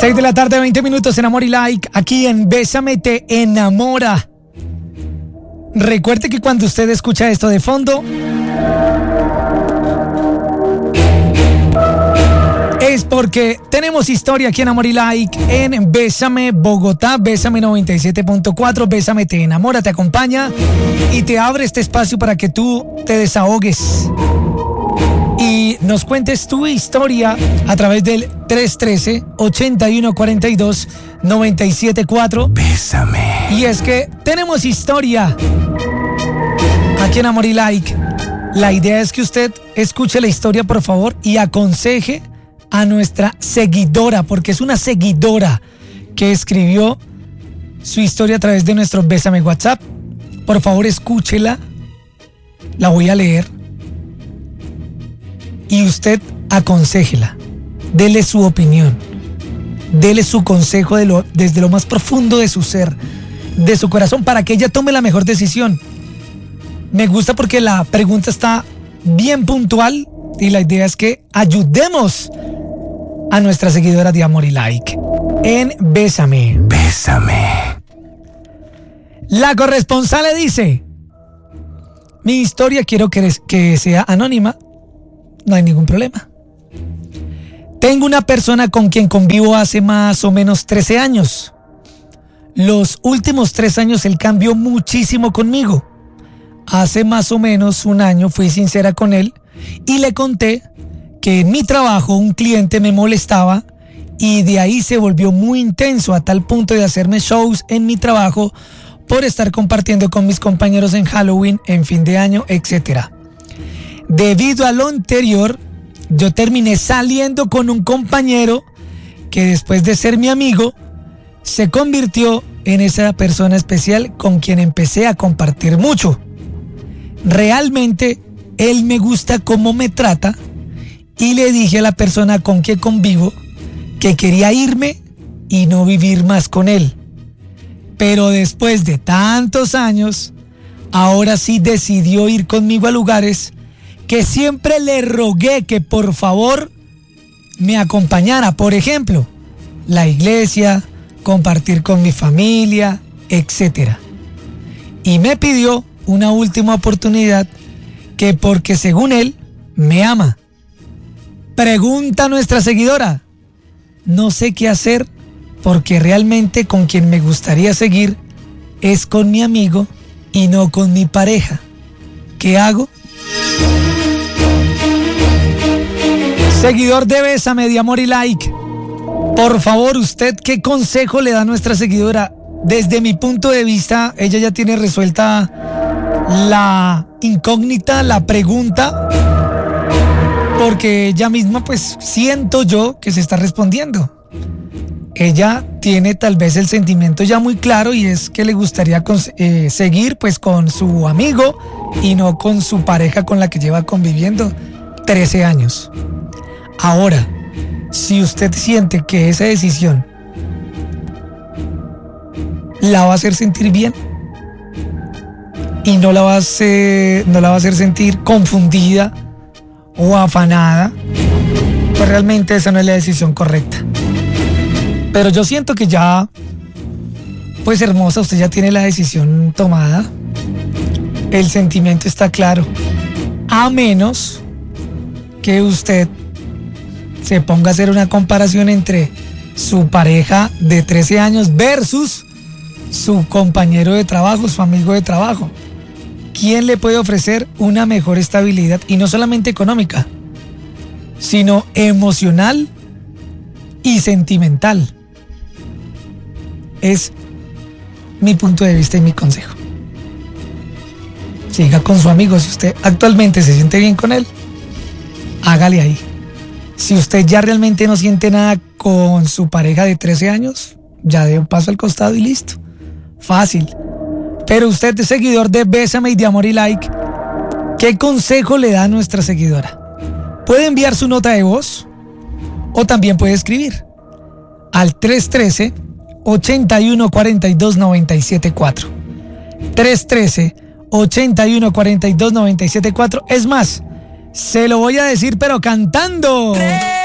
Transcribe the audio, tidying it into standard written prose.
6 de la tarde, 20 minutos en Amor y Like, aquí en Bésame te enamora. Recuerde que cuando usted escucha esto de fondo, es porque tenemos historia aquí en Amor y Like, en Bésame Bogotá, Bésame 97.4, Bésame te enamora, te acompaña y te abre este espacio para que tú te desahogues y nos cuentes tu historia a través del 313-8142-974. Bésame. Y es que tenemos historia aquí en Amor y Like. La idea es que usted escuche la historia, por favor, y aconseje a nuestra seguidora, porque es una seguidora que escribió su historia a través de nuestro Bésame WhatsApp. Por favor, escúchela. La voy a leer. Y usted aconséjela. Dele su opinión. Dele su consejo desde lo más profundo de su ser, de su corazón, para que ella tome la mejor decisión. Me gusta porque la pregunta está bien puntual y la idea es que ayudemos a nuestra seguidora de Amor y Like en Bésame. Bésame. La corresponsal le dice: mi historia quiero que sea anónima. No hay ningún problema. Tengo una persona con quien convivo hace más o menos 13 años. Los últimos 3 años él cambió muchísimo conmigo. Hace más o menos un año fui sincera con él y le conté que en mi trabajo un cliente me molestaba y de ahí se volvió muy intenso a tal punto de hacerme shows en mi trabajo por estar compartiendo con mis compañeros en Halloween, en fin de año, etc. Debido a lo anterior, yo terminé saliendo con un compañero que después de ser mi amigo, se convirtió en esa persona especial con quien empecé a compartir mucho. Realmente, él me gusta cómo me trata y le dije a la persona con quien convivo que quería irme y no vivir más con él. Pero después de tantos años, ahora sí decidió ir conmigo a lugares que siempre le rogué que por favor me acompañara. Por ejemplo, la iglesia, compartir con mi familia, etc. Y me pidió una última oportunidad, que porque según él me ama. Pregunta nuestra seguidora: no sé qué hacer porque realmente con quien me gustaría seguir es con mi amigo y no con mi pareja. ¿Qué hago? Seguidor de Bésame de Amor y Like, por favor, ¿usted qué consejo le da a nuestra seguidora? Desde mi punto de vista, ella ya tiene resuelta la incógnita, la pregunta, porque ella misma, pues, siento yo que se está respondiendo. Ella tiene tal vez el sentimiento ya muy claro y es que le gustaría seguir pues con su amigo y no con su pareja con la que lleva conviviendo 13 años. Ahora, si usted siente que esa decisión la va a hacer sentir bien y no la va a hacer sentir confundida o afanada, pues realmente esa no es la decisión correcta. Pero yo siento que ya, pues hermosa, usted ya tiene la decisión tomada. El sentimiento está claro. A menos que usted se ponga a hacer una comparación entre su pareja de 13 años versus su compañero de trabajo, su amigo de trabajo. ¿Quién le puede ofrecer una mejor estabilidad? Y no solamente económica, sino emocional y sentimental. Es mi punto de vista y mi consejo. Siga con su amigo. Si usted actualmente se siente bien con él, hágale ahí. Si usted ya realmente no siente nada con su pareja de 13 años, ya dé un paso al costado y listo. Fácil. Pero usted es seguidor de Bésame y de Amor y Like, ¿qué consejo le da a nuestra seguidora? Puede enviar su nota de voz o también puede escribir al 313-8142-974. 313-8142-974. Es más, se lo voy a decir pero cantando.